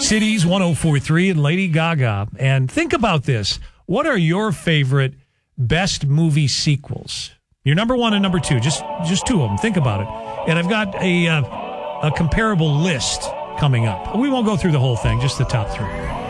Cities 104.3 and Lady Gaga. And think about this. What are your favorite best movie sequels? Your number one and number two. Just two of them. Think about it. And I've got a comparable list coming up. We won't go through the whole thing, just the top three.